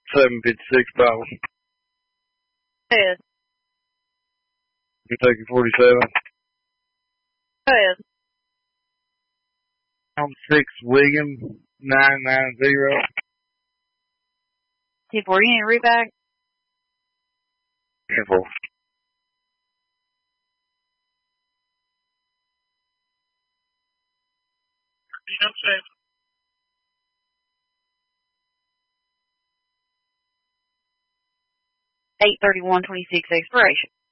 756 Bible. Ahead. Kentucky 47. Ahead. 6 William 990. T4, you need a reback? Careful. Safe. 8/31/26 expiration.